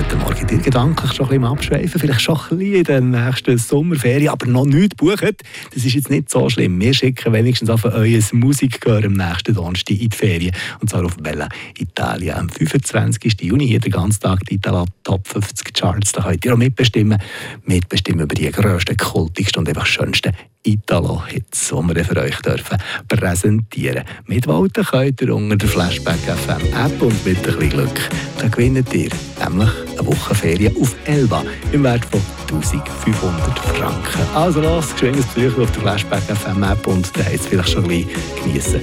Guten Morgen. Dir gedanklich schon ein bisschen abschweifen, vielleicht schon ein bisschen in den nächsten Sommerferien, aber noch nichts buchen. Das ist jetzt nicht so schlimm. Wir schicken wenigstens auf euer Musikgehör am nächsten Donnerstag in die Ferien. Und zwar auf Bella Italia. Am 25. Juni, hier den ganzen Tag die Italo Top 50 Charts. Da könnt ihr auch mitbestimmen über die grössten, kultigsten und einfach schönsten Italo-Hits, die wir für euch dürfen präsentieren. Mitvoten könnt ihr unter der Flashback FM App und mit ein bisschen Glück, dann gewinnt ihr nämlich eine Woche Ferien auf Elba im Wert von 1500 Franken. Also los, geschwinges Besuch auf der Flashback FM App und dann jetzt vielleicht schon ein bisschen geniessen